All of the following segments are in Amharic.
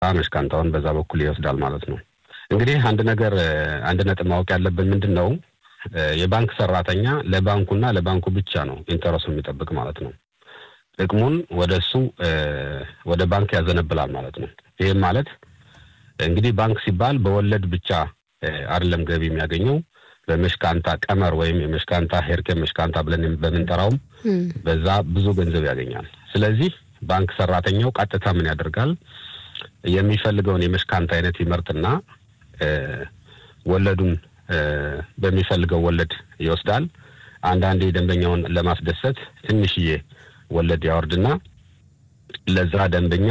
መስካንታውን በዛ በኩል ይወስዳል ማለት ነው። እንግዲህ አንድ ነጥብ ማወቅ ያለብን ምንድነው የባንክ ሰራተኛ ለባንኩና ለባንኩ ብቻ ነው ኢንተረስቱን የሚጠብቅ ማለት ነው። ጥቅሙን ወደ ባንክ ያዘነብላል ማለት ነው። ይሄ ማለት እንግዲህ ባንክ ሲባል በወለድ ብቻ አይደለም ገቢ የሚያገኘው በመስካንታ ቀመር ወይም የመስካንታ ሄርኬ መስካንታ ብለን በመንጠራው በዛ ብዙ ገንዘብ ያገኛል። ስለዚህ ባንክ ሰራተኛው ቀጥታ ምን ያደርጋል የሚፈልገውን የመስካንታ አይነት ይመርጥና ወለዱን በሚፈልገው ወለድ ይወስዳል። አንዳንዴ ደንበኛውን ለማስደሰት ትንሽዬ ወለድ ያወርድና ለዛ ደንበኛ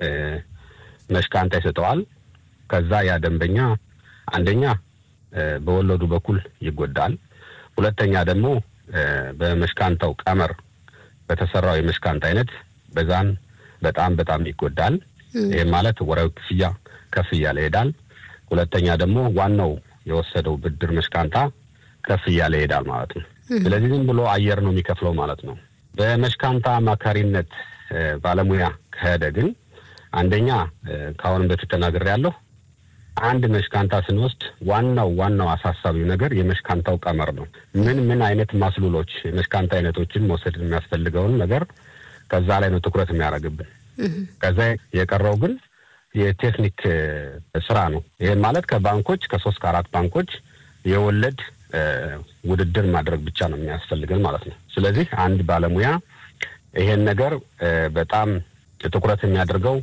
መስካንታ ይሰጠዋል። ከዛ ያ ደንበኛ አንደኛ በወለዱ በኩል ይጎዳል፣ ሁለተኛ ደግሞ በመስካንታው ቀመር በተሰራው የመስካንታ አይነት በዛን በጣም ይጎዳል። ይሄ ማለት ወራው ክፍያ ከፍ እያለ ይሄዳል። ሁለተኛ ደግሞ ዋናው የወሰደው ብድር መስካንታ ከፍ እያለ ይሄዳል ማለት ነው። ስለዚህ ዝም ብሎ አየር ነው የሚከፍለው ማለት ነው። በመስካንታ አማካሪነት ባለሙያ ከሄደ ግን አንደኛ ካሁን በተተናገር ያለው አንድ መስካንታ ስንወስድ ዋናው አሳሳቢው ነገር የመስካንታው ቀመር ነው። ምን አይነት ማስሉሎች የመስካንታ አይነቶችን መውሰድ የሚያስፈልገውን ነገር ከዛ ላይ ነው ትኩረት የሚያደርግብን። ከዛ የቀረው ግን የቴክኒክ ስራ ነው። ይሄ ማለት ከባንኮች ከ3 ከ4 ባንኮች የወለድ ውድድር ማድረግ ብቻ ነው የሚያስፈልገን ማለት ነው። ስለዚህ አንድ ባለሙያ ይሄን ነገር በጣም ትኩረት የሚያደርገው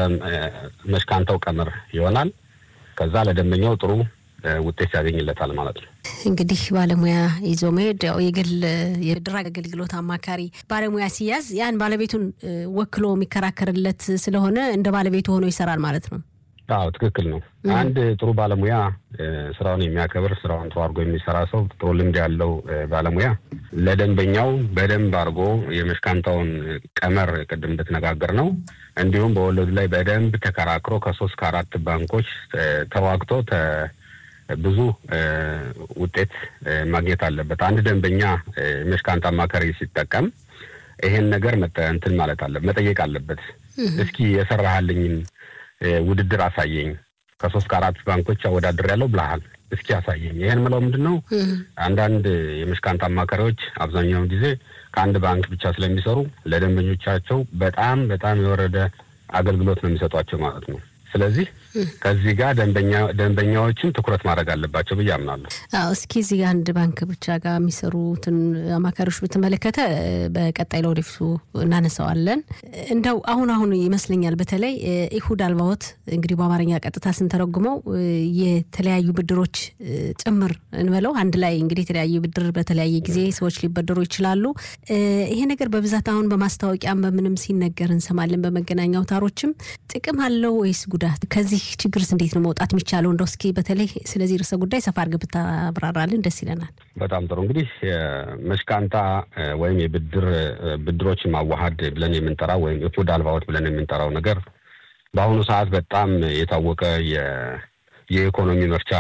ከመስካንታው ቀመር ይሆናል። ከዛ ለደንበኛው ጥሩ ውጤት ያገኝለታል ማለት ነው። እንግዲህ ባለሙያ ይዞ መሄድ የግል የብድር አገልግሎት አማካሪ ባለሙያ ሲያዝ ያን ባለቤቱን ወክሎ የሚከራከርለት ስለሆነ እንደ ባለቤቱ ሆኖ ይሰራል ማለት ነው። አዎ ትክክል ነው። አንድ ጥሩ ባለሙያ ስራውን የሚያከብር ስራውን ጥሩ አድርጎ የሚሰራ ሰው ጥሩ ልምድ ያለው ባለሙያ ለደንበኛው በደንብ አድርጎ የመስካንታውን ቀመር ቅድም እንደተነጋገር ነው እንዲሁም በወለዱ ላይ በደንብ ተከራክሮ ከ3 ከ4 ባንኮች ተዋግቶ ብዙ ውጤት ማግኘት አለበት። አንድ ደንበኛ መስካንታ አማካሪ ሲጠቀም ይሄን ነገር መጠየቅ አለበት። እስኪ የሰራሃልኝን ውድድር አሳየኝ፣ ከ3 ከ4 ባንኮች አወዳድር ያለው ብለሃል፣ እስኪ አሳየኝ። ይሄን ማለት ምንድነው? አንዳንድ የመስካንታ አማካሪዎች አብዛኛው ጊዜ ከአንድ ባንክ ብቻ ስለሚሰሩ ለደንበኞቻቸው በጣም የወረደ አገልግሎት ነው የሚሰጧቸው ማለት ነው። ስለዚህ ከዚህ ጋር ደንበኛዎችን ትኩረት ማድረግ አለባቸው ብዬ አምናለሁ። እስኪ እዚህ ጋር አንድ ባንክ ብቻ ጋር የሚሰሩትን አማካሪዎች በተመለከተ በቀጣይ ለወደፊቱ እናነሳዋለን። እንደው አሁን ይመስለኛል በተለይ ኢሁድ አልባዎት እንግዲህ በአማርኛ ቀጥታ ስንተረጉመው የተለያዩ ብድሮች ጭምር እንበለው አንድ ላይ እንግዲህ የተለያዩ ብድር በተለያየ ጊዜ ሰዎች ሊበደሩ ይችላሉ። ይሄ ነገር በብዛት አሁን በማስታወቂያም በምንም ሲነገር እንሰማለን። በመገናኛ አውታሮችም ጥቅም አለው ወይስ ጉዳት? ከዚህ ችግርስ እንዴት ነው መውጣት የሚቻለው? እንደው እስኪ በተለይ ስለዚህ ርዕሰ ጉዳይ ሰፋ አድርገህ ብታብራራልን ደስ ይለናል። በጣም ጥሩ። እንግዲህ መስካንታ ወይም ብድሮች ማዋሃድ ብለን የምንጠራው ወይም ኢሁድ አልባዎት ብለን የምንጠራው ነገር በአሁኑ ሰዓት በጣም የታወቀ የኢኮኖሚ መርቻ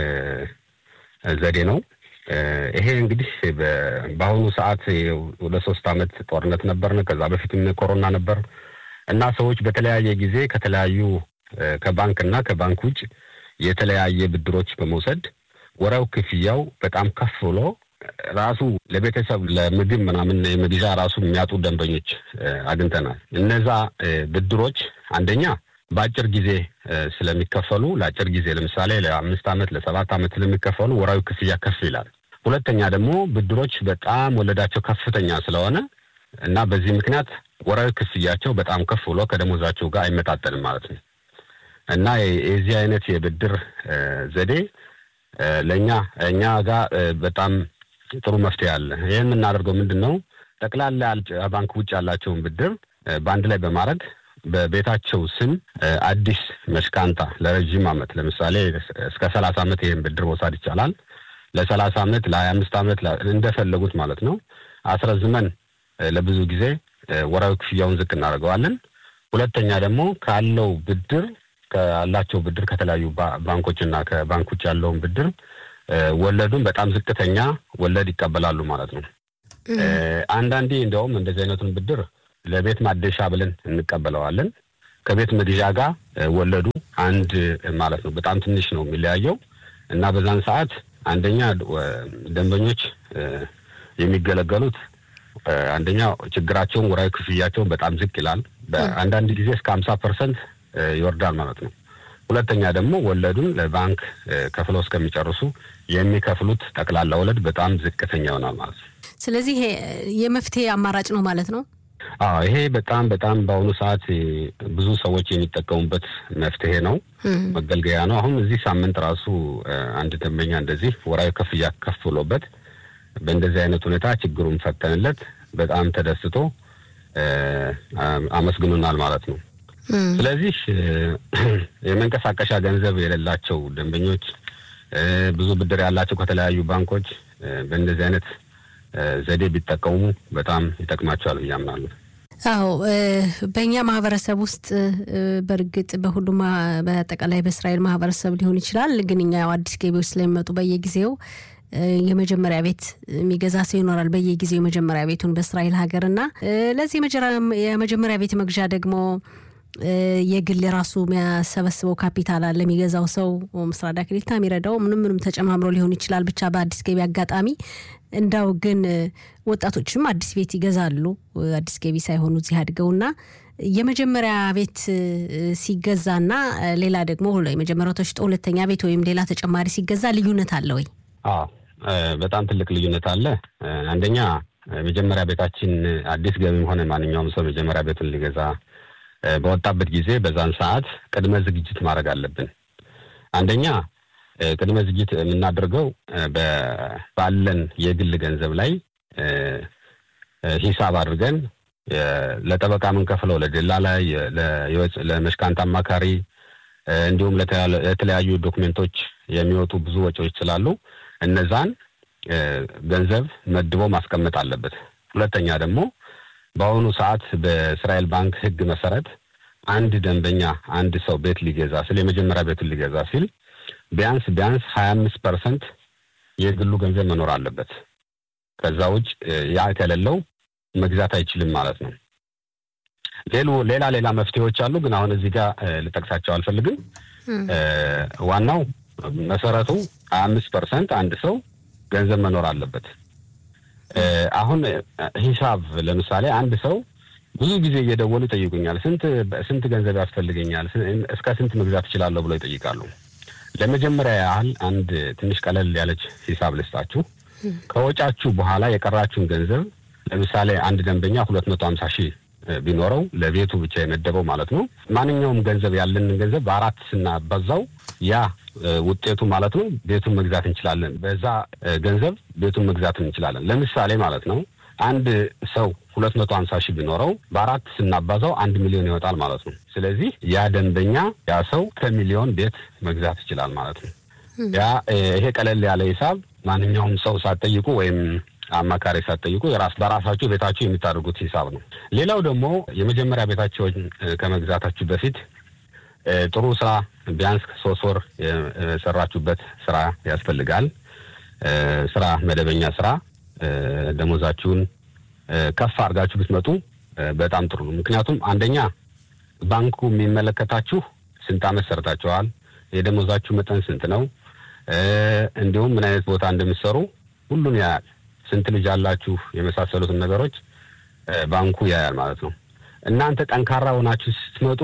ዘዴ ነው። ይሄ እንግዲህ በአሁኑ ሰዓት ለ3 አመት ጦርነት ነበርና ከዛ በፊትም ኮሮና ነበር እና ሰዎች በተለያየ ጊዜ ከተለያዩ ከባንክና ከባንክ ውጭ የተለያየ ብድሮች በመውሰድ ወራው ክፍያው በጣም ከፍ ብሎ ራሱ ለቤተሰብ ለምግብ ምናምን የመግዣ ራሱ የሚያጡ ደንበኞች አግኝተናል። እነዛ ብድሮች አንደኛ በአጭር ጊዜ ስለሚከፈሉ ለአጭር ጊዜ ለምሳሌ ለ5 አመት ለ7 አመት ስለሚከፈሉ ወራው ክፍያ ከፍ ይላል። ሁለተኛ ደግሞ ብድሮች በጣም ወለዳቸው ከፍተኛ ስለሆነ እና በዚህ ምክንያት ወራው ክፍያቸው በጣም ከፍ ብሎ ከደሞዛቸው ጋር አይመጣጠንም ማለት ነው። እና የዚህ አይነት የብድር ዘዴ እኛ ጋር በጣም ጥሩ መፍትሄ አለ። ይሄን እናደርገው ምንድነው? ጠቅላላ ባንክ ውጭ ያላቸውን ብድር በአንድ ላይ በማድረግ በቤታቸው ስም አዲስ መስካንታ ለረጅም አመት ለምሳሌ እስከ 30 አመት ይሄን ብድር መውሰድ ይቻላል። ለ30 አመት ለ25 አመት እንደፈለጉት ማለት ነው አስረዝመን ለብዙ ጊዜ ወራዊ ክፍያውን ዝቅ እናደርገዋለን። ሁለተኛ ደግሞ ካላቸው ብድር ከተለያዩ ባንኮችና ከባንኮች ያለውን ብድር ወለዱን በጣም ዝቅተኛ ወለድ ይቀበላሉ ማለት ነው። አንዳንዴ እንደውም እንደዚህ አይነቱን ብድር ለቤት ማደሻ ብለን እንቀበለዋለን። ከቤት መግዣ ጋር ወለዱ አንድ ማለት ነው በጣም ትንሽ ነው የሚለያየው እና በዛን ሰዓት አንደኛ ደንበኞች የሚገለገሉት አንደኛ ችግራቸውን ወራይ ክፍያቸው በጣም ዝቅ ይላል በአንዳንድ ጊዜ እስከ 50% ይወርዳል ማለት ነው ሁለተኛ ደግሞ ወለዱን ለባንክ ከፍለው እስከሚጨርሱ የሚከፍሉት ጠቅላላ ወለድ በጣም ዝቅተኛ ይሆናል ማለት ነው ስለዚህ የመፍትሄ አማራጭ ነው ማለት ነው ይሄ በጣም በአሁኑ ሰዓት ብዙ ሰዎች የሚጠቀሙበት መፍትሄ ነው መገልገያ ነው አሁን እዚህ ሳምንት ራሱ አንድ ደንበኛ እንደዚህ ወራይ ክፍያ ከፍሎበት በእንደዚህ አይነት ሁኔታ ችግሩን ፈተንለት በጣም ተደስቶ አመስግኖናል ማለት ነው ስለዚህ የመንቀሳቀሻ ገንዘብ የሌላቸው ደንበኞች ብዙ ብድር ያላቸው ከተለያዩ ባንኮች በእንደዚህ አይነት ዘዴ ቢጠቀሙ በጣም ይጠቅማቸዋል ያምናሉ በእኛ ማህበረሰብ ውስጥ በርግጥ በሁሉም በተቀላይ በእስራኤል ማህበረሰብ ሊሆን ይችላል ግን እኛ አዲስ ገቢዎች ስለሚመጡ በየጊዜው የመጀመሪያ ቤት የሚገዛ ሰው ይኖራል በየጊዜው የመጀመሪያ ቤቱን በእስራኤል ሀገርና ለዚህ የመጀመሪያ ቤት መግዣ ደግሞ የግል ራሱ የሚያሰበስበው ካፒታል አለ የሚገዛው ሰው መስራዳ ክሊታ የሚረዳው ምንም ተጨማምሮ ሊሆን ይችላል ብቻ በአዲስ ገቢ አጋጣሚ እንዳው ግን ወጣቶችም አዲስ ቤት ይገዛሉ አዲስ ገቢ ሳይሆኑ እዚህ አድገውና የመጀመሪያ ቤት ሲገዛና ሌላ ደግሞ የመጀመሪያው ተሽጦ ሁለተኛ ቤት ወይም ሌላ ተጨማሪ ሲገዛ ልዩነት አለ ወይ በጣም ትልቅ ልዩነት አለ አንደኛ መጀመሪያ ቤታችን አዲስ ገቢም ሆነ ማንኛውም ሰው መጀመሪያ ቤቱን ሊገዛ በወጣበት ጊዜ በዛን ሰዓት ቅድመ ዝግጅት ማድረግ አለብን አንደኛ ቅድመ ዝግጅት የምናደርገው ባለን የግል ገንዘብ ላይ ሂሳብ አድርገን ለጠበቃ ምን ከፍለው ለደላላ ለመሽካንታ አማካሪ እንዲሁም ለተለያዩ ዶክመንቶች የሚወጡ ብዙ ወጪዎች ስላሉ እነዛን ገንዘብ መድቦ ማስቀመጥ አለበት ሁለተኛ ደግሞ በአሁኑ ሰዓት በእስራኤል ባንክ ህግ መሰረት አንድ ደንበኛ አንድ ሰው ቤት ሊገዛ ሲል የመጀመሪያ ቤቱን ሊገዛ ሲል ቢያንስ 25% የግሉ ገንዘብ መኖር አለበት ከዛ ውጭ ያ ከሌለው መግዛት አይችልም ማለት ነው ሌላ መፍትሄዎች አሉ ግን አሁን እዚህ ጋር ልጠቅሳቸው አልፈልግም ዋናው መሰረቱ 25% አንድ ሰው ገንዘብ መኖር አለበት አሁን ሂሳብ ለምሳሌ አንድ ሰው ብዙ ጊዜ እየደወሉ ይጠይቁኛል ስንት ገንዘብ ያስፈልገኛል እስከ ስንት መግዛት ይችላል ብለው ይጠይቃሉ ለመጀመሪያ ያህል አንድ ትንሽ ቀለል ያለች ሂሳብ ልስጣችሁ ከወጫችሁ በኋላ የቀራችሁን ገንዘብ ለምሳሌ አንድ ደንበኛ 250,000 ቢኖረው ለቤቱ ብቻ የመደበው ማለት ነው ማንኛውም ገንዘብ ያለንን ገንዘብ በአራት ስናባዛው ያ ውጤቱ ማለት ነው ቤቱን መግዛት እንችላለን በዛ ገንዘብ ቤቱን መግዛት እንችላለን ለምሳሌ ማለት ነው አንድ ሰው 250,000 ቢኖረው በአራት ስናባዛው 1 ሚሊዮን ይወጣል ማለት ነው ስለዚህ ያ ደንበኛ ያ ሰው ከሚሊዮን ቤት መግዛት ይችላል ማለት ነው ያ ይሄ ቀለል ያለ ሂሳብ ማንኛውም ሰው ሳትጠይቁ ወይም አማካሪ ሳትጠይቁ በራሳችሁ ቤታችሁ የምታደርጉት ሂሳብ ነው ሌላው ደግሞ የመጀመሪያ ቤታችሁን ከመግዛታችሁ በፊት ጥሩ ስራ ቢያንስ 3 ወር የሰራችሁበት ስራ ያስፈልጋል ስራ መደበኛ ስራ ደሞዛችሁን ከፍ አድርጋችሁ ብትመጡ በጣም ጥሩ ነው ምክንያቱም አንደኛ ባንኩ የሚመለከታችሁ ስንት አመት ሰርታችኋል የደሞዛችሁ መጠን ስንት ነው እንዲሁም ምን አይነት ቦታ እንደምትሰሩ ሁሉን ያያል ስንት ልጅ አላችሁ የመሳሰሉትን ነገሮች ባንኩ ያያል ማለት ነው እናንተ ጠንካራ ሆናችሁ ስትመጡ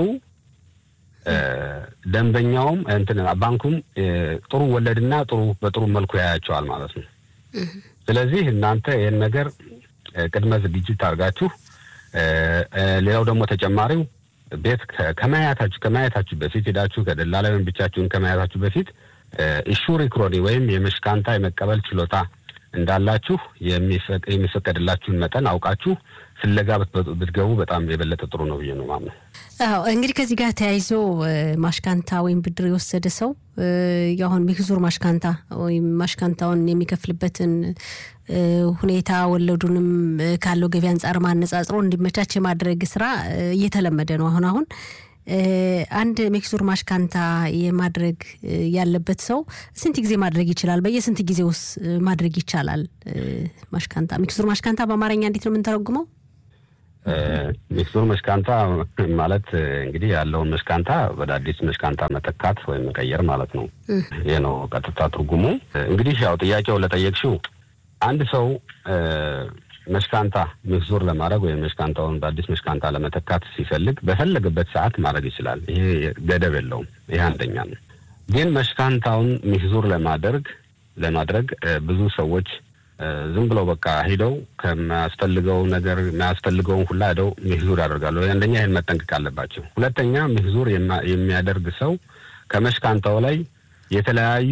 ደንበኛውም ባንኩም ጥሩ ወለድና በጥሩ መልኩ ያያቸዋል ማለት ነው ስለዚህ እናንተ ይሄን ነገር ቅድመ ዝግጅት አድርጋችሁ ሌላው ደግሞ ተጨማሪው ቤት ከማያታችሁ በፊት ሄዳችሁ ከደላላውን ብቻችሁን ከማያታችሁ በፊት ኢሹሪ ክሮኒ ወይም የመሽካንታ የመቀበል ችሎታ እንዳላችሁ የሚፈቀድላችሁን መጠን አውቃችሁ ፍለጋ ብትገቡ በጣም የበለጠ ጥሩ ነው ብዬ ነው ማለት ነው እንግዲህ ከዚህ ጋር ተያይዞ ማሽካንታ ወይም ብድር የወሰደ ሰው ያሁን ሚክዙር ማሽካንታ ወይም ማሽካንታውን የሚከፍልበትን ሁኔታ ወለዱንም ካለው ገቢ አንፃር ማነጻጽሮ እንዲመቻች ማድረግ ስራ እየተለመደ ነው አሁን አንድ ሚክዙር ማሽካንታ የማድረግ ያለበት ሰው ስንት ጊዜ ማድረግ ይችላል በየስንት ጊዜውስ ማድረግ ይቻላል ማሽካንታ ሚክዙር ማሽካንታ በአማርኛ እንዴት ነው የምንተረጉመው ሚክሱር መሽካንታ ማለት እንግዲህ ያለውን መሽካንታ ወደ አዲስ መሽካንታ መተካት ወይም መቀየር ማለት ነው። ይሄ ነው ቀጥታ ትርጉሙ። እንግዲህ ያው ጥያቄው ለጠየቅሽው አንድ ሰው መሽካንታ ሚክሱር ለማድረግ ወይም መሽካንታውን በአዲስ መሽካንታ ለመተካት ሲፈልግ በፈለገበት ሰዓት ማድረግ ይችላል። ይሄ ገደብ የለውም። ይሄ አንደኛ ነው። ግን መሽካንታውን ሚክሱር ለማድረግ ብዙ ሰዎች ዝም ብለው በቃ ሄደው ከማስፈልገው ነገር የሚያስፈልገውን ሁሉ ሄደው ሚክሱር ያደርጋሉ። አንደኛ ይሄን መጠንቀቅ አለባቸው። ሁለተኛ ሚክሱር የሚያደርግ ሰው ከመሽካንታው ላይ የተለያዩ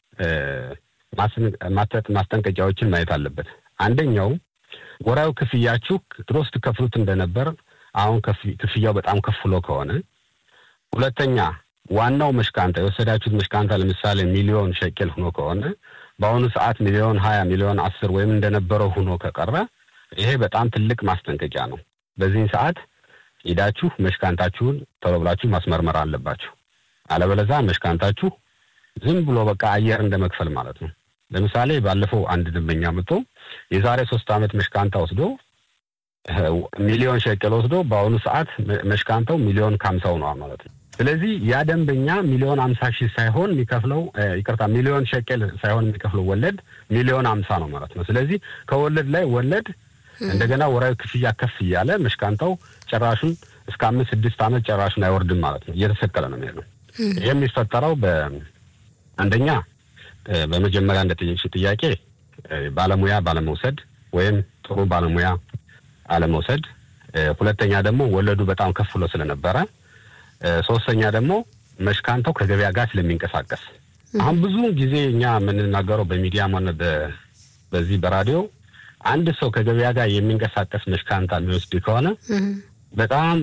ማስጠንቀቂያዎችን ማየት አለበት። አንደኛው ወራው ክፍያችሁ ድሮ ስትከፍሉት እንደነበር አሁን ክፍያው በጣም ከፍሎ ከሆነ፣ ሁለተኛ ዋናው መሽካንታ የወሰዳችሁት መሽካንታ ለምሳሌ ሚሊዮን ሸቄል ሆኖ ከሆነ በአሁኑ ሰዓት ሚሊዮን 20 ሚሊዮን 10 ወይም እንደነበረው ሆኖ ከቀረ ይሄ በጣም ትልቅ ማስጠንቀቂያ ነው። በዚህ ሰዓት ሄዳችሁ መሽካንታችሁን ቶሎ ብላችሁ ማስመርመር አለባችሁ። አለበለዚያ መሽካንታችሁ ዝም ብሎ በቃ አየር እንደመክፈል ማለት ነው። ለምሳሌ ባለፈው አንድ ደንበኛ መጥቶ የዛሬ 3 አመት መሽካንታ ወስዶ ሚሊዮን ሸቄል ወስዶ በአሁኑ ሰዓት መሽካንታው ሚሊዮን 50 ነው ማለት ነው። ስለዚህ ያ ደንበኛ ሚሊዮን 50 ሺህ ሳይሆን የሚከፍለው ሚሊዮን ሸቄል ሳይሆን የሚከፍለው ወለድ ሚሊዮን 50 ነው ማለት ነው። ስለዚህ ከወለድ ላይ ወለድ እንደገና ወራዊ ክፍያ ከፍ እያለ መሽካንታው ጨራሹን እስከ 5-6 አመት ጨራሹን አይወርድም ማለት ነው። እየተሰቀለ ነው የሚሄደው። ይሄ የሚፈጠረው አንደኛ በመጀመሪያ እንደጠየቅሽው ጥያቄ ባለሙያ ባለመውሰድ ወይም ጥሩ ባለሙያ አለመውሰድ፣ ሁለተኛ ደግሞ ወለዱ በጣም ከፍ ብሎ ስለነበረ፣ ሶስተኛ ደግሞ መሽካንታው ከገበያ ጋር ስለሚንቀሳቀስ። አሁን ብዙ ጊዜ እኛ የምንናገረው በሚዲያም ሆነ በዚህ በራዲዮ አንድ ሰው ከገበያ ጋር የሚንቀሳቀስ መሽካንታ የሚወስድ ከሆነ በጣም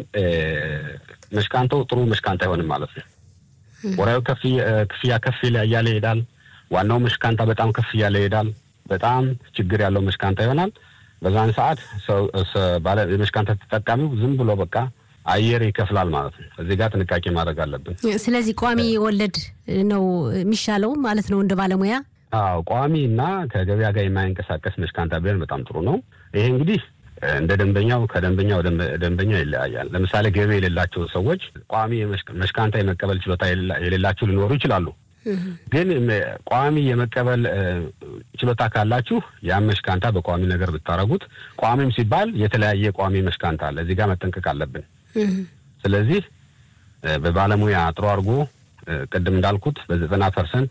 መሽካንታው ጥሩ መሽካንታ አይሆንም ማለት ነው። ወራው ክፍያ ከፍ እያለ ይሄዳል። ዋናው መሽካንታ በጣም ከፍ እያለ ይሄዳል። በጣም ችግር ያለው መሽካንታ ይሆናል። በዛን ሰዓት ባለ የመሽካንታ ተጠቃሚው ዝም ብሎ በቃ አየር ይከፍላል ማለት ነው። እዚህ ጋር ጥንቃቄ ማድረግ አለብን። ስለዚህ ቋሚ ወለድ ነው የሚሻለው ማለት ነው እንደ ባለሙያ። አዎ ቋሚና ከገበያ ጋር የማይንቀሳቀስ መሽካንታ ቢሆን በጣም ጥሩ ነው። ይሄ እንግዲህ እንደ ከደንበኛ ወደ ደንበኛ ይለያያል። ለምሳሌ ገቢ የሌላቸው ሰዎች ቋሚ መሽካንታ የመቀበል ችሎታ የሌላቸው ሊኖሩ ይችላሉ። ግን ቋሚ የመቀበል ችሎታ ካላችሁ ያ መሽካንታ በቋሚ ነገር ብታረጉት፣ ቋሚም ሲባል የተለያየ ቋሚ መሽካንታ አለ። እዚህ ጋር መጠንቀቅ አለብን። ስለዚህ በባለሙያ ጥሩ አድርጎ ቅድም እንዳልኩት በ90%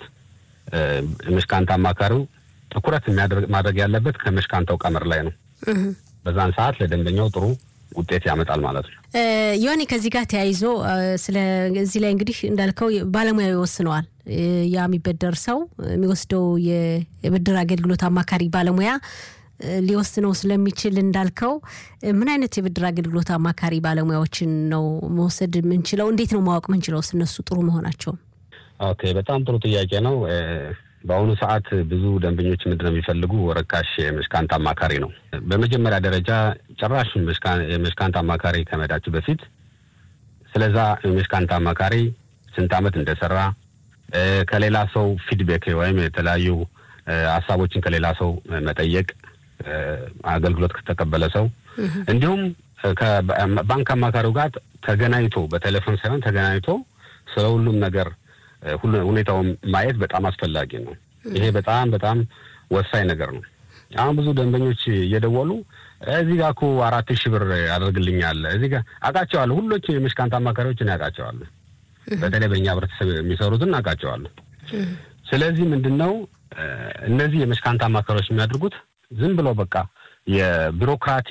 መሽካንታ አማካሪው ትኩረት ማድረግ ያለበት ከመሽካንታው ቀመር ላይ ነው። በዛን ሰዓት ለደንበኛው ጥሩ ውጤት ያመጣል ማለት ነው። ዮኒ ከዚህ ጋር ተያይዞ ስለዚህ ላይ እንግዲህ እንዳልከው ባለሙያው ይወስነዋል። ያ የሚበደር ሰው የሚወስደው የብድር አገልግሎት አማካሪ ባለሙያ ሊወስነው ስለሚችል እንዳልከው ምን አይነት የብድር አገልግሎት አማካሪ ባለሙያዎችን ነው መውሰድ የምንችለው? እንዴት ነው ማወቅ የምንችለው እነሱ ጥሩ መሆናቸው? ኦኬ፣ በጣም ጥሩ ጥያቄ ነው። በአሁኑ ሰዓት ብዙ ደንበኞች ምንድነው የሚፈልጉ ወረካሽ የመሽካንታ አማካሪ ነው። በመጀመሪያ ደረጃ ጭራሽ የመሽካንታ አማካሪ ከመዳችሁ በፊት ስለዛ የመሽካንታ አማካሪ ስንት አመት እንደሰራ ከሌላ ሰው ፊድባክ ወይም የተለያዩ ሐሳቦችን ከሌላ ሰው መጠየቅ፣ አገልግሎት ከተቀበለ ሰው እንዲሁም ከባንክ አማካሪው ጋር ተገናኝቶ በቴሌፎን ሳይሆን ተገናኝቶ ስለሁሉም ነገር ሁኔታውን ማየት በጣም አስፈላጊ ነው። ይሄ በጣም በጣም ወሳኝ ነገር ነው። አሁን ብዙ ደንበኞች እየደወሉ እዚህ ጋር እኮ 4000 ብር ያደርግልኛል እዚህ ጋር አቃቸዋለሁ። ሁሉም የመሽካንታ አማካሪዎችን ያቃቸዋለሁ። በተለይ በእኛ ህብረተሰብ የሚሰሩትን አቃቸዋለሁ። ስለዚህ ምንድነው እነዚህ የመሽካንታ አማካሪዎች የሚያደርጉት ዝም ብሎ በቃ የቢሮክራቲ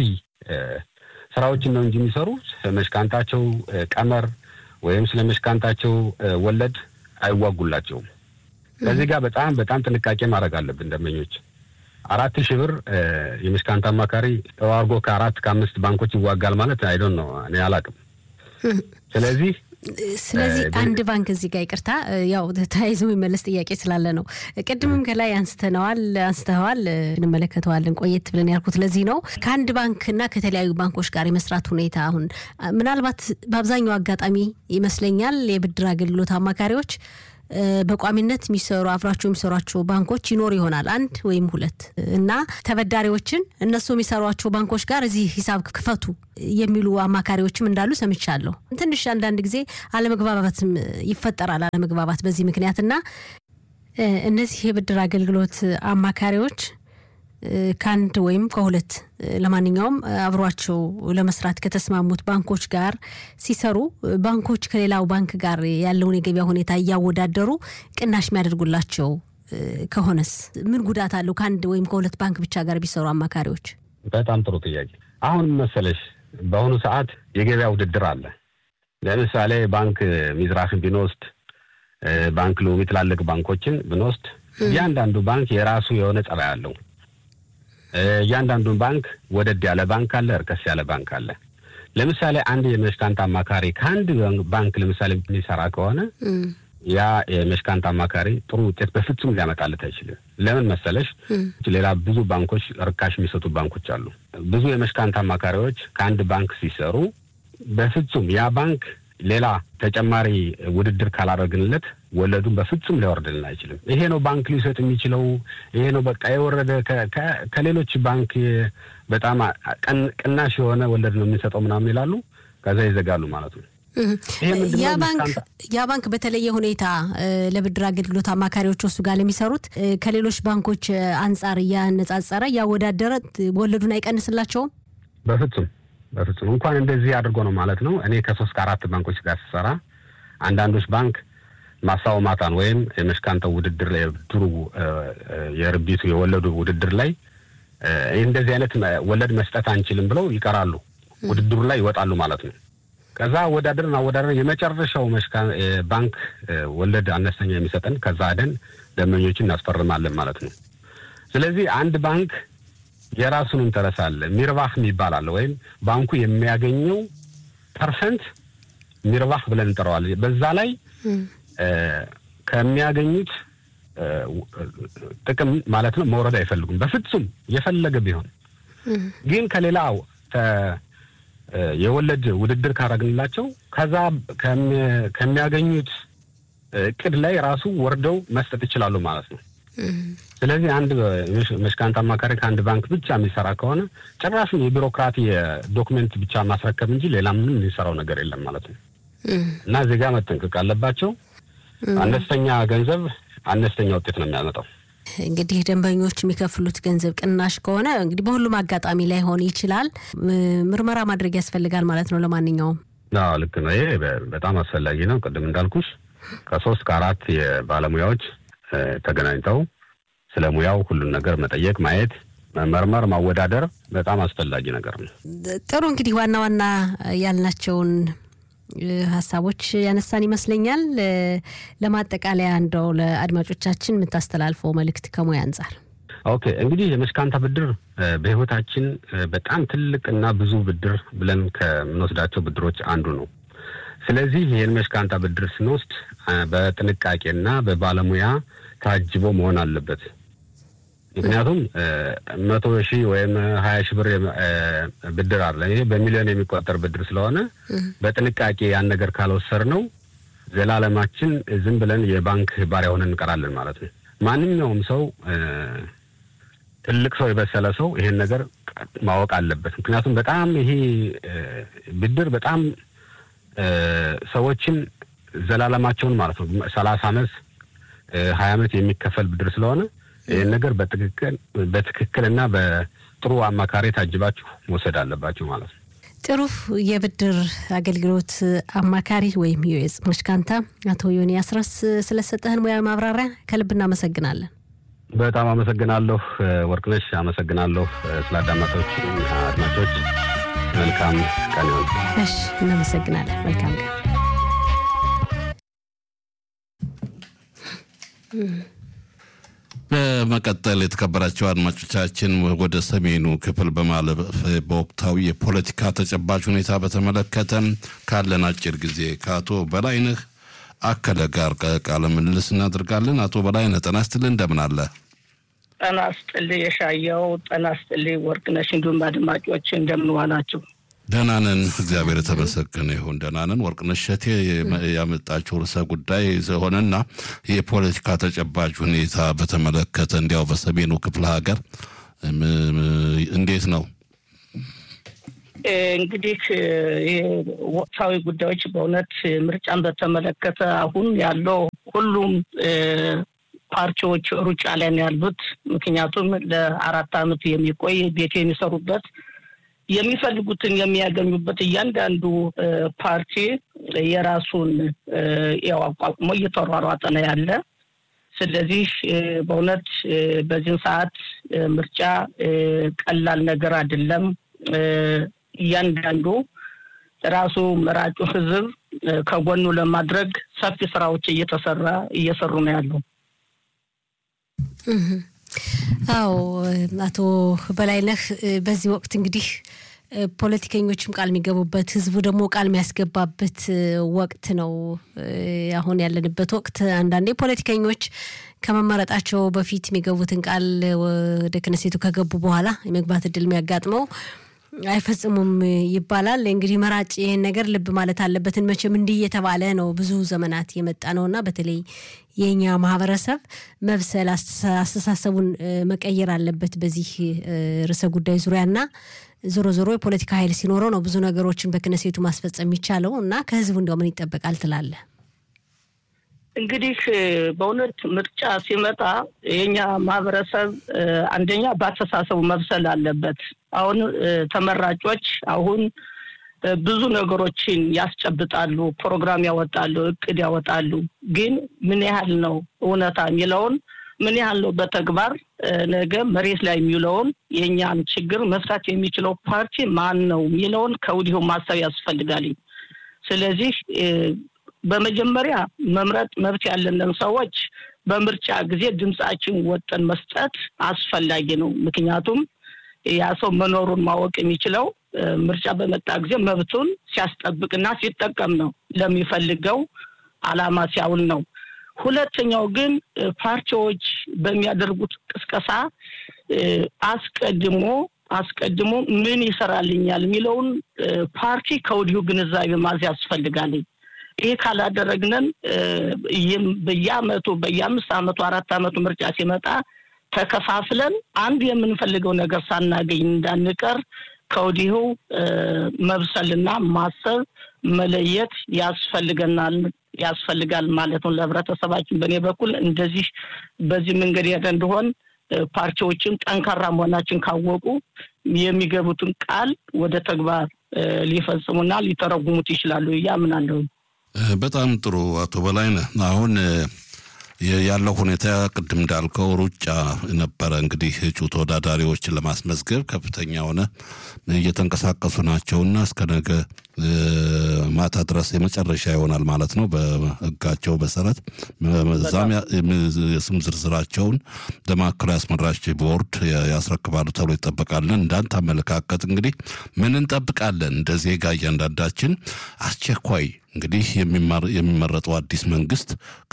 ስራዎችን ነው እንጂ የሚሰሩ መሽካንታቸው ቀመር ወይም ስለመሽካንታቸው ወለድ አይዋጉላቸውም። ከዚህ ጋር በጣም በጣም ጥንቃቄ ማድረግ አለብን ደንበኞች። 4000 ብር የመሽካንታ አማካሪ አርጎ ከ4-5 ባንኮች ይዋጋል ማለት አይዶን ነው እኔ አላቅም። ስለዚህ አንድ ባንክ እዚህ ጋር ይቅርታ ያው ታይዞ የሚመለስ ጥያቄ ስላለ ነው። ቅድምም ከላይ አንስተዋል እንመለከተዋለን ቆየት ብለን ያልኩት ለዚህ ነው። ከአንድ ባንክና ከተለያዩ ባንኮች ጋር የመስራት ሁኔታ አሁን ምናልባት በአብዛኛው አጋጣሚ ይመስለኛል የብድር አገልግሎት አማካሪዎች በቋሚነት የሚሰሩ አብራቸው የሚሰሯቸው ባንኮች ይኖር ይሆናል አንድ ወይም ሁለት እና ተበዳሪዎችን እነሱ የሚሰሯቸው ባንኮች ጋር እዚህ ሂሳብ ክፈቱ የሚሉ አማካሪዎችም እንዳሉ ሰምቻለሁ። ትንሽ አንዳንድ ጊዜ አለመግባባትም ይፈጠራል አለመግባባት በዚህ ምክንያትና እነዚህ የብድር አገልግሎት አማካሪዎች ካንድ ወይም ከሁለት ለማንኛውም አብሯቸው ለመስራት ከተስማሙት ባንኮች ጋር ሲሰሩ ባንኮች ከሌላው ባንክ ጋር ያለውን የገበያ ሁኔታ ያወዳደሩ ቅናሽ የሚያደርጉላቸው ከሆነስ ምን ጉዳት አለው ካንድ ወይም ከሁለት ባንክ ብቻ ጋር ቢሰሩ አማካሪዎች? በጣም ጥሩ ጥያቄ። አሁን መሰለሽ በአሁኑ ሰዓት የገበያ ውድድር አለ። ለምሳሌ ባንክ ሚዝራፍን ቢንወስድ ባንክ ሎሚ ትላልቅ ባንኮችን ብንወስድ እያንዳንዱ ባንክ የራሱ የሆነ ጸባይ አለው። እያንዳንዱን ባንክ ወደድ ያለ ባንክ አለ፣ እርከስ ያለ ባንክ አለ። ለምሳሌ አንድ የመሽካንታ አማካሪ ካንድ ባንክ ለምሳሌ የሚሰራ ከሆነ ያ የመሽካንታ አማካሪ ጥሩ ውጤት በፍጹም ሊያመጣለት አይችልም። ለምን መሰለሽ ሌላ ብዙ ባንኮች ርካሽ የሚሰጡ ባንኮች አሉ። ብዙ የመሽካንታ አማካሪዎች ካንድ ባንክ ሲሰሩ በፍጹም ያ ባንክ ሌላ ተጨማሪ ውድድር ካላረግንለት ወለዱን በፍጹም ሊወርድልን አይችልም። ይሄ ነው ባንክ ሊሰጥ የሚችለው፣ ይሄ ነው በቃ የወረደ ከሌሎች ባንክ በጣም ቅናሽ የሆነ ወለድ ነው የሚሰጠው ምናምን ይላሉ። ከዛ ይዘጋሉ ማለት ነው። ያ ባንክ በተለየ ሁኔታ ለብድር አገልግሎት አማካሪዎች እሱ ጋር ለሚሰሩት ከሌሎች ባንኮች አንፃር ያነጻጸረ ያወዳደረ ወለዱን አይቀንስላቸውም? በፍጹም እንኳን እንደዚህ አድርጎ ነው ማለት ነው። እኔ ከ3 ከ4 ባንኮች ጋር ሰራ አንዳንዶች ባንክ ማሳውማታን ወይም የመሽካንታው ውድድር ላይ ብድሩ የርቢቱ የወለዱ ውድድር ላይ እንደዚህ አይነት ወለድ መስጠት አንችልም ብለው ይቀራሉ፣ ውድድሩ ላይ ይወጣሉ ማለት ነው። ከዛ ወዳደር የመጨረሻው ባንክ ወለድ አነስተኛ የሚሰጠን ከዛ አደን ደመኞችን እናስፈርማለን ማለት ነው። ስለዚህ አንድ ባንክ የራሱን ኢንተረሳል ሚርባህ ይባላል ወይም ባንኩ የሚያገኘው ፐርሰንት ሚርባህ ብለን እንጠራዋለን። በዛ ላይ ከሚያገኙት ጥቅም ማለት ነው መውረድ አይፈልጉም በፍጹም የፈለገ ቢሆን። ግን ከሌላው የወለድ ውድድር ካረግንላቸው ከዛ ከሚያገኙት እቅድ ላይ ራሱ ወርደው መስጠት ይችላሉ ማለት ነው። ስለዚህ አንድ መሽካንታ አማካሪ ከአንድ ባንክ ብቻ የሚሰራ ከሆነ ጭራሽ የቢሮክራሲ ዶክመንት ብቻ ማስረከብ እንጂ ሌላ ምንም የሚሰራው ነገር የለም ማለት ነው። እና እዚህ ጋር መጠንቀቅ አለባቸው። አነስተኛ ገንዘብ አነስተኛ ውጤት ነው የሚያመጣው። እንግዲህ ደንበኞች የሚከፍሉት ገንዘብ ቅናሽ ከሆነ እንግዲህ በሁሉም አጋጣሚ ላይ ሆነ ይችላል ምርመራ ማድረግ ያስፈልጋል ማለት ነው። ለማንኛውም ልክ ነው። ይሄ በጣም አስፈላጊ ነው። ቅድም እንዳልኩሽ ከ3 ከ4 የባለሙያዎች ተገናኝተው ስለሙያው ሁሉን ነገር መጠየቅ፣ ማየት፣ መመርመር፣ ማወዳደር በጣም አስፈላጊ ነገር ነው። ጥሩ እንግዲህ ዋና ያልናቸውን ሐሳቦች ያነሳን ይመስለኛል። ለማጠቃለያ እንደው ለአድማጮቻችን የምታስተላልፈው መልእክት ከሙያ አንፃር? ኦኬ እንግዲህ የመሽካንታ ብድር በህይወታችን በጣም ትልቅና ብዙ ብድር ብለን ከምንወስዳቸው ብድሮች አንዱ ነው። ስለዚህ ይሄን መሽካንታ ብድር ስንወስድ በጥንቃቄና በባለሙያ ታጅቦ መሆን አለበት። ምክንያቱም 100,000 ወይም 20,000 ብር ብድር አለ። ይሄ በሚሊዮን የሚቆጠር ብድር ስለሆነ በጥንቃቄ ያን ነገር ካልወሰድነው ዘላለማችን ዝም ብለን የባንክ ባሪያ ሆነን እንቀራለን ማለት ነው። ማንኛውም ሰው ትልቅ ሰው የበሰለ ሰው ይሄን ነገር ማወቅ አለበት። ምክንያቱም በጣም ይሄ ብድር በጣም ሰዎችን ዘላለማቸውን ማለት ነው 30 ዓመት 20 ዓመት የሚከፈል ብድር ስለሆነ ይሄን ነገር በትክክልና በጥሩ አማካሪ ታጅባችሁ መውሰድ አለባችሁ ማለት ነው። ጥሩ የብድር አገልግሎት አማካሪ ወይም ዩኤስ መሽካንታ አቶ ዮኒ አስረስ ስለሰጠህን ሙያዊ ማብራሪያ ከልብ እናመሰግናለን። በጣም አመሰግናለሁ ወርቅነሽ። አመሰግናለሁ ስላዳመጣችሁ አድማጮች። መልካም ቀን ይሁን። እሺ እናመሰግናለን። መልካም ቀን። በመቀጠል የተከበራቸው አድማጮቻችን ወደ ሰሜኑ ክፍል በማለፍ በወቅታዊ የፖለቲካ ተጨባጭ ሁኔታ በተመለከተ ካለን አጭር ጊዜ ከአቶ በላይነህ አከለ ጋር ቃለ ምልልስ እናደርጋለን። አቶ በላይነህ ጤና ይስጥልኝ፣ እንደምን አለ? ጤና ይስጥልኝ የሻየው፣ ጤና ይስጥልኝ ወርቅነሽ፣ እንዲሁም አድማጮች እንደምን ዋላችሁ? ደህና ነን እግዚአብሔር የተመሰገነ ይሁን ደህና ነን ወርቅነሽ እሸቴ ያመጣችው ርዕሰ ጉዳይ ሆነና የፖለቲካ ተጨባጭ ሁኔታ በተመለከተ እንዲያው በሰሜኑ ክፍለ ሀገር እንዴት ነው እንግዲህ ወቅታዊ ጉዳዮች በእውነት ምርጫን በተመለከተ አሁን ያለው ሁሉም ፓርቲዎች ሩጫ ላይ ያሉት ምክንያቱም ለ4 አመት የሚቆይ ቤት የሚሰሩበት የሚፈልጉትን የሚያገኙበት እያንዳንዱ ፓርቲ የራሱን ያው አቋቁሞ እየተሯሯጠ ነው ያለ ስለዚህ በእውነት በዚህ ሰዓት ምርጫ ቀላል ነገር አይደለም እያንዳንዱ ራሱ መራጩ ህዝብ ከጎኑ ለማድረግ ሰፊ ስራዎች እየሰሩ ነው ያሉ አዎ አቶ በላይነህ በዚህ ወቅት እንግዲህ ፖለቲከኞችም ቃል የሚገቡበት ህዝቡ ደግሞ ቃል የሚያስገባበት ወቅት ነው አሁን ያለንበት ወቅት አንዳንዴ ፖለቲከኞች ከመመረጣቸው በፊት የሚገቡትን ቃል ወደ ክነሴቱ ከገቡ በኋላ የመግባት እድል የሚያጋጥመው አይፈጽሙም ይባላል እንግዲህ መራጭ ይሄን ነገር ልብ ማለት አለበትን መቼም እንዲህ የተባለ ነው ብዙ ዘመናት የመጣ ነውና በተለይ የኛ ማህበረሰብ መብሰል አስተሳሰቡን መቀየር አለበት በዚህ ርዕሰ ጉዳይ ዙሪያና ዞሮ የፖለቲካ ኃይል ሲኖረው ነው ብዙ ነገሮችን በክነሴቱ ማስፈጸም ይቻላልና ከህዝቡ እንደው ምን ይጠበቃል ትላለ እንግዲህ በእውነት ምርጫ ሲመጣ የኛ ማህበረሰብ አንደኛ በአስተሳሰቡ መብሰል አለበት አሁን ተመራጮች አሁን ብዙ ነገሮችን ያስጨብጣሉ ፕሮግራም ያወጣሉ እቅድ ያወጣሉ ግን ምን ያህል ነው እውነታ የሚለውን ምን ያህል ነው በተግባር ነገ መሬት ላይ የሚውለውን የኛን ችግር መፍታት የሚችለው ፓርቲ ማን ነው የሚለውን ከወዲሁ ማሰብ ያስፈልጋል ስለዚህ በመጀመሪያ መምረጥ መብት ያለንን ሰዎች በምርጫ ጊዜ ድምጻችን ወጥተን መስጠት አስፈላጊ ነው ምክንያቱም ያ ሰው መኖሩን ማወቅ የሚችለው ምርጫ በመጣ ጊዜ መብቱን ሲያስጠብቅና ሲጠቀም ነው ለሚፈልገው አላማ ሲያውል ነው ሁለተኛው ግን ፓርቲዎች በሚያደርጉት ቅስቀሳ አስቀድሞ ምን ይሰራልኛል የሚለውን ፓርቲ ከወዲሁ ግንዛቤ ማዝ ያስፈልጋል ይሄ ካላደረግነን በየአመቱ በየ5 አመቱ 4 አመቱ ምርጫ ሲመጣ ተከፋፍለን አንድ የምንፈልገው ነገር ሳናገኝ እንዳንቀር ከወዲሁ መብሰልና ማሰብ መለየት ያስፈልጋል ማለት ነው ለህብረተሰባችን በኔ በኩል እንደዚህ በዚህ መንገድ እንደሆን ፓርቲዎችን ጠንካራ መሆናችን ካወቁ የሚገቡትን ቃል ወደ ተግባር ሊፈጽሙና ሊተረጉሙት ይችላሉ ያምናለሁ በጣም ጥሩ አቶ በላይነህ አሁን ያለው ሁኔታ ቅድም እንዳልከው ሩጫ ነበር እንግዲህ እጩ ተወዳዳሪዎችን ለማስመዝገብ ከፍተኛ ሆነ እየተንቀሳቀሱ ናቸውና እስከ ነገ ማታ ድረስ የመጨረሻ ይሆናል ማለት ነው በህጋቸው መሰረት መዛም የስም ዝርዝራቸውን ለማዕከላዊ አስመራጭ ቦርድ ያስረክባሉ ተብሎ ይጠበቃል እንዳንተ አመለካከት እንግዲህ ምን እንጠብቃለን እንደዚህ ጋ እያንዳንዳችን አስቸኳይ እንግዲህ የሚመረጠው አዲስ መንግስት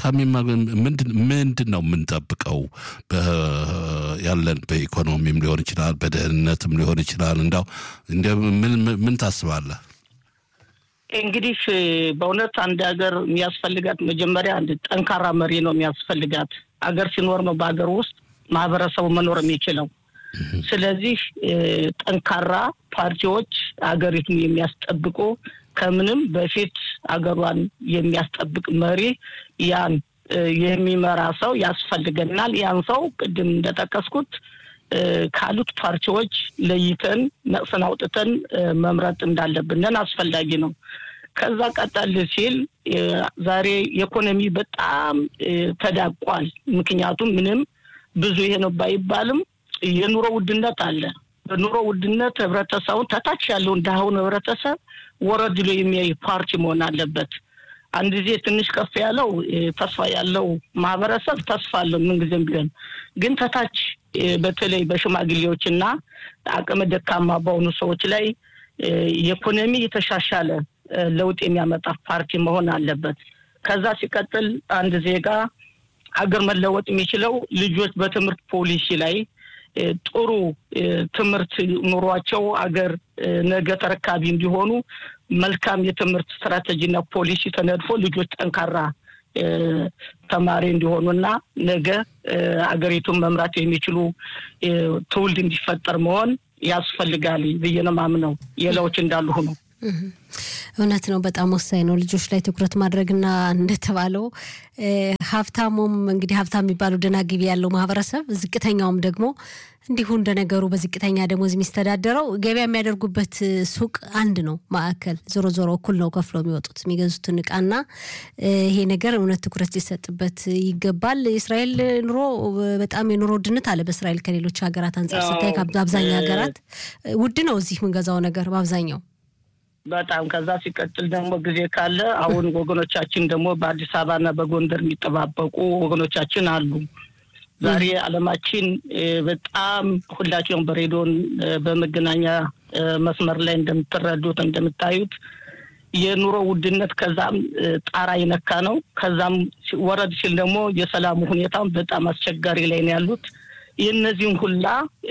ምንድነው የምንጠብቀው ያለን በኢኮኖሚም ሊሆን ይችላል በደህንነትም ሊሆን ይችላል እንደው ምን ታስባለህ እንግዲህ በእውነት አንድ ሀገር የሚያስፈልጋት መጀመሪያ አንድ ጠንካራ መሪ ነው የሚያስፈልጋት ሀገር ሲኖር ነው በሀገር ውስጥ ማህበረሰቡ መኖር የሚችለው ስለዚህ ጠንካራ ፓርቲዎች ሀገሪቱን የሚያስጠብቁ ከምንም በፊት ሀገሯን የሚያስጠብቅ መሪ ያን የሚመራ ሰው ያስፈልገናል ያን ሰው ቅድም እንደተጠቀስኩት ካሉት ፓርቲዎች ለይተን ነጥሰን አውጥተን መምረጥ እንዳለብን አስፈልጋጊ ነው ከዛ ቀጣል ሲል ዛሬ ኢኮኖሚ በጣም ተዳቋል ምክንያቱም ምንም ብዙ ይሄ ነው ባይባልም የኑሮ ውድነት አለ በኑሮ ውድነት ህብረተሰቡ ተታች ያለው እንዳሁን ህብረተሰብ ወረድሎ የሚያይ ፓርቲ መሆን አለበት አንድ ጊዜ ትንሽ ከፍ ያለው ተስፋ ያለው ማህበረሰብ ተስፋ አለው ምን ጊዜም ቢሆን ግን ተታች በተለይ በሽማግሌዎችና አቅመ ደካማ በሆኑ ሰዎች ላይ ኢኮኖሚ የተሻሻለ ለውጥ የሚያመጣ ፓርቲ መሆን አለበት ከዛ ሲቀጥል አንድ ዜጋ ሀገር መለወጥ የሚችለው ልጆች በትምህርት ፖሊሲ ላይ ጥሩ ትምህርት ኑሯቸው አገር ነገ ተረካቢ እንዲሆኑ መልካም የትምህርት ስትራቴጂና ፖሊሲ ተነድፎ ልጆች ጠንካራ ተማሪ እንዲሆኑና ነገ አገሪቱን መምራት የሚችሉ ትውልድ እንዲፈጠር መሆን ያስፈልጋል ብዬ ነው ማምነው የለውጭ እንዳሉ ሆኖ እውነት ነው በጣም ወሳኝ ነው ልጆች ላይ ትኩረት ማድረግና እንደተባለው ሀብታሙም እንግዲህ ሀብታም የሚባለው ደናግቢ ያለው ማህበረሰብ ዝቅተኛውም ደግሞ እንዲሁ እንደነገሩ በዝቅተኛ ደሞዝ የሚስተዳደረው ገበያ የሚያደርጉበት ሱቅ አንድ ነው ማዕከል ዞሮ ዞሮ እኩል ነው ከፍለው የሚወጡት የሚገዙትን ዕቃና ይሄ ነገር እውነት ትኩረት ሊሰጥበት ይገባል እስራኤል ኑሮ በጣም የኑሮ ውድነት አለ በእስራኤል ከሌሎች ሀገራት አንፃር ሲታይ አብዛኛው ሀገራት ውድ ነው እዚህ የምንገዛው ነገር በአብዛኛው በጣም ከዛ ሲቀጥል ደግሞ ጊዜ ካለ አሁን ወገኖቻችን ደግሞ በአዲስ አበባና በጎንደር የሚጠባበቁ ወገኖቻችን አሉ ዛሬ ዓለማችን በጣም ሁላችሁም በሬዲዮን በመገናኛ መስመር ላይ እንደምትረዱት እንደምታዩት የኑሮ ውድነት ከዛም ጣራ ይነካ ነው ከዛም ወረድ ሲል ደግሞ የሰላም ሁኔታም በጣም አስቸጋሪ ላይ ነው ያሉት የነዚህን ሁላ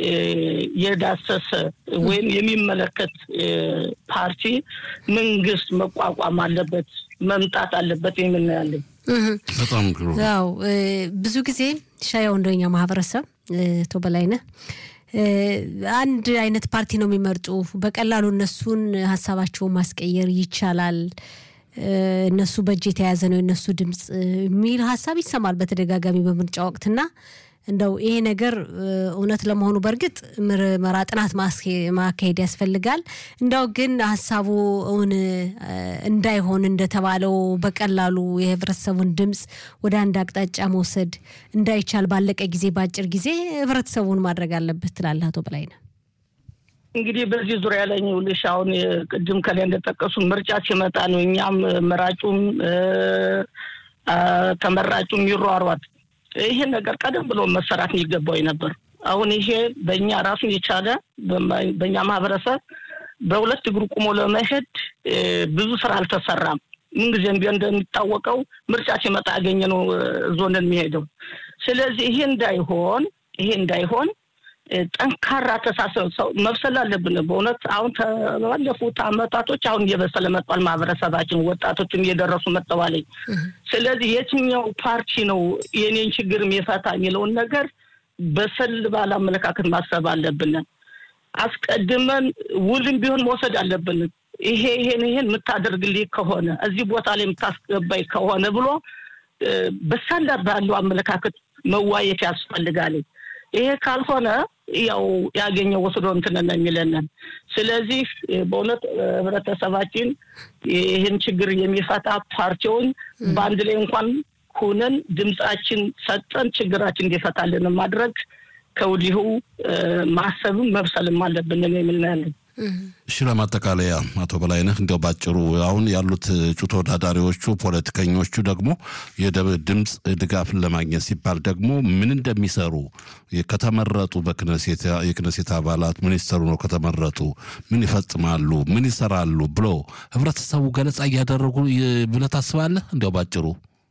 የዳሰሰ ወይም የሚመለከት ፓርቲ መንግስት መቋቋም አለበት መምጣት አለበት የምንያለን በጣም ግሩ ያው ብዙ ጊዜ ሻያው እንደኛ ማህበረሰብ ተበላይነ አንድ አይነት ፓርቲ ነው የሚመርጡ በቀላሉ እነሱን ሐሳባቸው ማስቀየር ይቻላል እነሱ በጀት ያዘ ነው እነሱ ድምጽ ሚል ሐሳብ ይሰማል በተደጋጋሚ በምርጫ ወቅትና እንደው ይሄ ነገር እውነት ለመሆኑ በርግጥ ምርመራ ጥናት ማካሄድ ያስፈልጋል እንደው ግን ሐሳቡ እንዳይሆን እንደተባለው በቀላሉ የህብረተሰቡን ድምጽ ወደ አንድ አቅጣጫ መውሰድ እንዳይቻል ባለቀ ጊዜ ባጭር ጊዜ ህብረተሰቡን ማድረግ አለበት ትላለህ አቶ በላይነ እንግዲህ በዚህ ዙሪያ ላይ ነው ልሻውን ቅድም ከላይ እንደተጠቀሱ ምርጫ ሲመጣ ነው እኛም መራጩም ተመራጩም ይሯሯጥ ይሄ ነገር ቀደም ብሎ መሰራት ይገባው ነበር አሁን ይሄ በእኛ ራሱን የቻለ በእኛ ማህበረሰብ በሁለት እግሩ ቆሞ ለመሄድ ብዙ ስራ አልተሰራም ምን ጊዜም ቢሆን እንደሚታወቀው ምርጫ ሲመጣ ያገኘነው ዞንን የሚሄደው ስለዚህ ይሄ እንዳይሆን ጠንካራ ተሳሰብ ሰው መብሰል አለብን በእውነት አሁን ተባለፉት አመታቶች አሁን እየበሰለ መጥቷል ማህበረሰባችን ወጣቶችም እየደረሱ መጥተዋል ስለዚህ የትኛው ፓርቲ ነው የኔን ችግር የሚፈታ የሚለውን ነገር በሰል ባለ አመለካከት ማሰብ አለብን አስቀድመን ውልም ቢሆን መውሰድ አለብን ይሄን የምታደርግልኝ ከሆነ እዚህ ቦታ ላይ የምታስገባይ ከሆነ ብሎ በሰል ባለው አመለካከት መዋየት ያስፈልጋል ይሄ ካልሆነ ያው ያገኘው ወስዶ እንተነና የሚለንን ስለዚህ በእውነት ህብረተሰባችን ይሄን ችግር የሚፈታ ፓርቲውን ባንድ ላይ እንኳን ሆነን ድምጻችን ሰጠን ችግራችን እንዲፈታልን ማድረግ ከወዲሁ ማሰብም መብሰልም አለብን የሚልናለን እሺ ለማጠቃለያ አቶ በላይነህ እንደው ባጭሩ አሁን ያሉት እጩ ተወዳዳሪዎቹ ፖለቲከኞቹ ደግሞ የድምጽ ድጋፍን ለማግኘት ሲባል ደግሞ ምን እንደሚሰሩ ከተመረጡ የክነሴት አባላት ሚኒስተሩ ነው ከተመረጡ ምን ይፈጽማሉ ምን ይሰራሉ ብሎ ህብረተሰቡ ገለጻ ያደረጉ ብለህ ታስባለህ እንደው ባጭሩ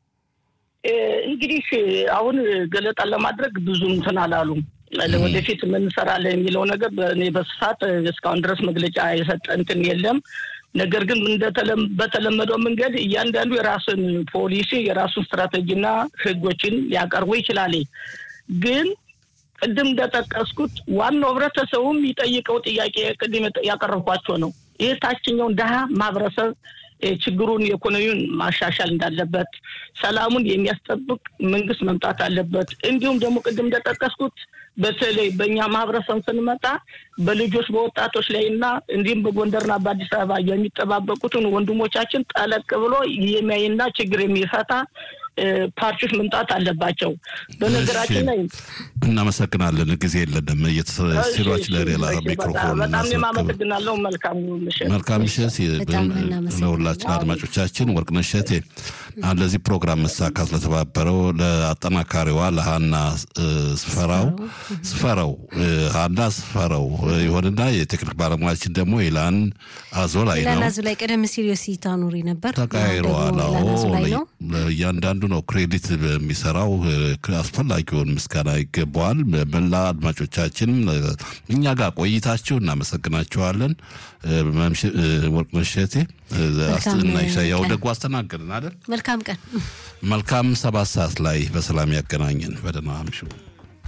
እንግዲህ አሁን ገለጻ ለማድረግ ብዙም ተናላሉ ለወደፊት ምን እንሰራለን የሚለው ነገር በእኔ በስፋት እስካሁን ድረስ መግለጫ የሰጠንትን የለም ነገር ግን በተለመደው መንገድ እያንዳንዱ የራሱን ፖሊሲ የራሱን ስትራቴጂና ህጎችን ያቀርቡ ይችላል ግን ቅድም እንደተጠቀስኩት ዋናው ህብረተሰቡም ይጠይቀው ጥያቄ ቅድም ያቀርቧቸው ነው ይሄ ታችኛው ደሃ ማህበረሰብ ችግሩን የኢኮኖሚውን ማሻሻል እንዳለበት ሰላሙን የሚያስጠብቅ መንግስት መምጣት አለበት እንዲሁም ደግሞ ቅድም እንደተጠቀስኩት በተለይ በእኛ ማህበረሰብ ስንመጣ በልጆች በወጣቶች ላይና እንዲሁም በጎንደርና በአዲስ አበባ የሚጠባበቁትን ወንድሞቻችን ጠለቅ ብሎ የሚያይና ችግር የሚፈታ ፓርቲዎች መምጣት አለባቸው በነገራችን ላይ እናመሰግናለን ጊዜ የለንም እየተሰራች ለሌላ ሚክሮፎን በጣም የማመሰግናለሁ መልካም ምሽት ለሁላችን አድማጮቻችን ወርቅነሽ እቴ ለዚህ ፕሮግራም መሳካት ለተባበረው ለአጠናካሪዋ ለሃና ስፈራው ይሆንና የቴክኒክ ባለሙያችን ደግሞ ኢላን አዞላይ ነው ቀደም ሲል ዮሲታ ኑሪ ነበር ተቃይሯል እያንዳንዱ ነው ክሬዲት በሚሰራው አስፈላጊውን ምስጋና ይገባዋል። መላ አድማጮቻችንም እኛ ጋር ቆይታችሁ እናመሰግናችኋለን። ወርቅነሽ እሸቴ እና ኢሳያው ደጉ አስተናገድን አይደል? መልካም ቀን። መልካም 7 ሰዓት ላይ በሰላም ያገናኘን። በደህና አምሹ።